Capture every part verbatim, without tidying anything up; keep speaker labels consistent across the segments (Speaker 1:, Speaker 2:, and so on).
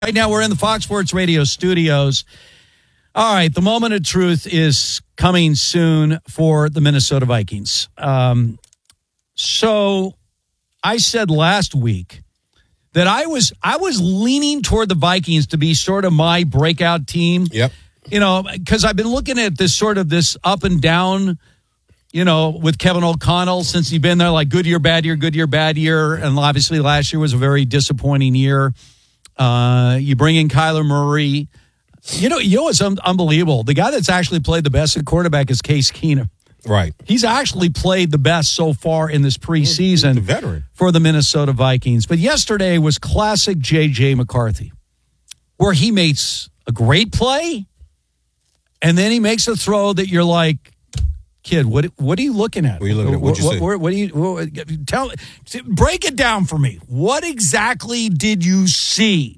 Speaker 1: Right now, we're in the Fox Sports Radio studios. All right, the moment of truth is coming soon for the Minnesota Vikings. Um, so I said last week that I was I was leaning toward the Vikings to be sort of my breakout team.
Speaker 2: Yep.
Speaker 1: You know, because I've been looking at this sort of this up and down, you know, with Kevin O'Connell since he's been there, like good year, bad year, good year, bad year. And obviously last year was a very disappointing year. Uh, you bring in Kyler Murray. You know, you know what's un- unbelievable? The guy that's actually played the best at quarterback is Case Keenum.
Speaker 2: Right.
Speaker 1: He's actually played the best so far in this preseason
Speaker 2: the veteran.
Speaker 1: for the Minnesota Vikings. But yesterday was classic J J McCarthy, where he makes a great play, and then he makes a throw that you're like, kid, what what are you looking at?
Speaker 2: What are you looking at? What'd you
Speaker 1: what,
Speaker 2: see?
Speaker 1: what, what do you what, tell? Break it down for me. What exactly did you see?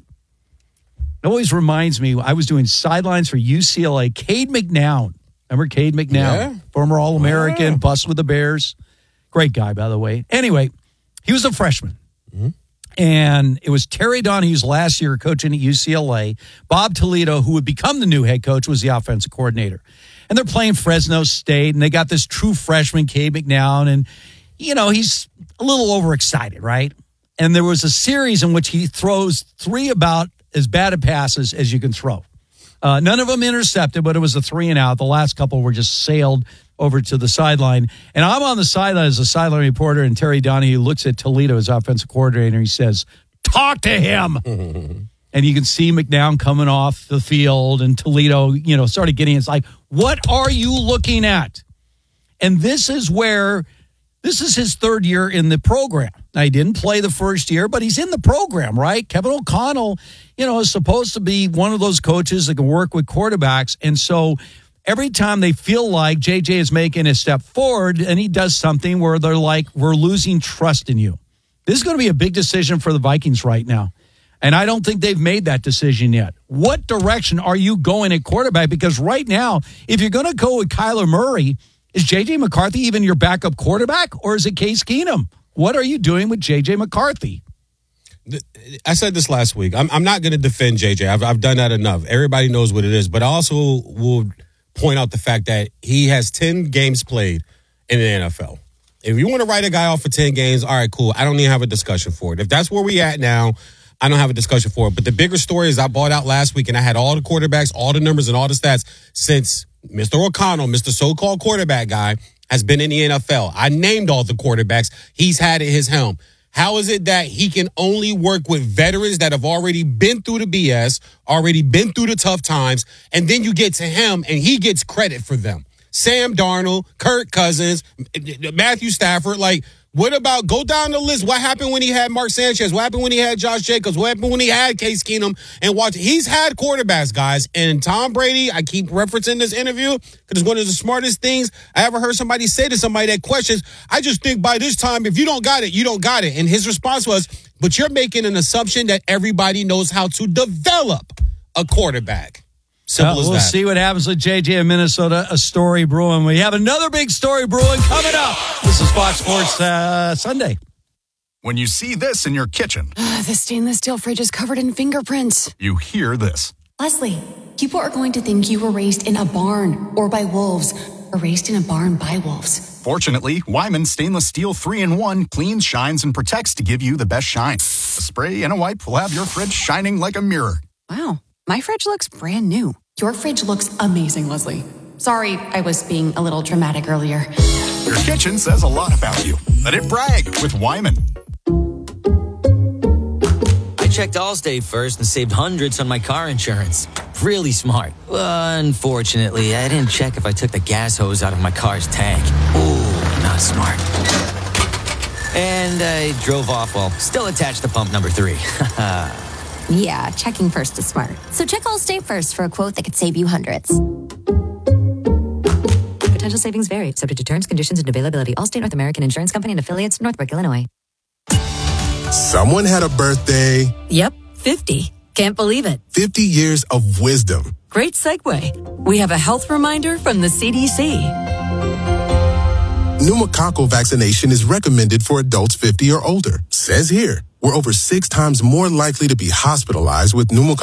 Speaker 1: It always reminds me. I was doing sidelines for U C L A. Cade McNown, remember Cade McNown,
Speaker 2: Yeah.
Speaker 1: former All-American,
Speaker 2: Yeah.
Speaker 1: bust with the Bears, great guy by the way. Anyway, he was a freshman.
Speaker 2: Mm-hmm.
Speaker 1: And it was Terry Donahue's last year coaching at U C L A. Bob Toledo, who would become the new head coach, was the offensive coordinator. And they're playing Fresno State, and they got this true freshman, Cade McNown, and, you know, he's a little overexcited, right? And there was a series in which he throws three about as bad a passes as you can throw. Uh, none of them intercepted, but it was a three and out. The last couple were just sailed over to the sideline. And I'm on the sideline as a sideline reporter, and Terry Donahue looks at Toledo, his offensive coordinator, and he says, talk to him. And you can see McNown coming off the field, and Toledo, you know, started getting, it's like, what are you looking at? And this is where, this is his third year in the program. Now, he didn't play the first year, but he's in the program, right? Kevin O'Connell, you know, is supposed to be one of those coaches that can work with quarterbacks. And so every time they feel like J J is making a step forward and he does something where they're like, we're losing trust in you. This is going to be a big decision for the Vikings right now. And I don't think they've made that decision yet. What direction are you going at quarterback? Because right now, if you're going to go with Kyler Murray, is J J McCarthy even your backup quarterback, or is it Case Keenum? What are you doing with J J McCarthy?
Speaker 2: I said this last week. I'm, I'm not going to defend J J. I've, I've done that enough. Everybody knows what it is. But I also will point out the fact that he has ten games played in the N F L. If you want to write a guy off for ten games, all right, cool. I don't even have a discussion for it. If that's where we at now, I don't have a discussion for it. But the bigger story is I bought out last week, and I had all the quarterbacks, all the numbers, and all the stats since Mister O'Connell, Mister So-called quarterback guy, has been in the N F L. I named all the quarterbacks he's had at his helm. How is it that he can only work with veterans that have already been through the B S, already been through the tough times, and then you get to him and he gets credit for them? Sam Darnold, Kirk Cousins, Matthew Stafford, like, what about, go down the list. What happened when he had Mark Sanchez? What happened when he had Josh Jacobs? What happened when he had Case Keenum? And watch, he's had quarterbacks, guys. And Tom Brady, I keep referencing this interview because it's one of the smartest things I ever heard somebody say to somebody that questions. I just think by this time, if you don't got it, you don't got it. And his response was, but you're making an assumption that everybody knows how to develop a quarterback. Simple
Speaker 1: well,
Speaker 2: as
Speaker 1: we'll
Speaker 2: that.
Speaker 1: see what happens with J J in Minnesota. A story brewing. We have another big story brewing coming up. This is Fox Sports uh, Sunday.
Speaker 3: When you see this in your kitchen,
Speaker 4: The stainless steel fridge is covered in fingerprints.
Speaker 3: you hear this.
Speaker 4: Leslie, people are going to think you were raised in a barn or by wolves or raised in a barn by wolves.
Speaker 3: Fortunately, Wyman Stainless Steel three in one cleans, shines, and protects to give you the best shine. A spray and a wipe will have your fridge shining like a mirror.
Speaker 4: Wow, my fridge looks brand new. Your fridge looks amazing, Leslie. Sorry, I was being a little dramatic earlier.
Speaker 3: Your kitchen says a lot about you. Let it brag with Wyman.
Speaker 5: I checked Allstate first and saved hundreds on my car insurance. Really smart. Unfortunately, I didn't check if I took the gas hose out of my car's tank. Ooh, not smart. And I drove off while still attached to pump number three.
Speaker 6: Yeah, checking first is smart. So check Allstate first for a quote that could save you hundreds.
Speaker 7: Potential savings vary, subject to terms, conditions, and availability. Allstate North American Insurance Company and affiliates, Northbrook, Illinois.
Speaker 8: Someone had a birthday.
Speaker 7: Yep, fifty. Can't believe it.
Speaker 8: fifty years of wisdom.
Speaker 7: Great segue. We have a health reminder from the C D C.
Speaker 8: pneumococcal vaccination is recommended for adults fifty or older. Says here, we're over six times more likely to be hospitalized with pneumococcal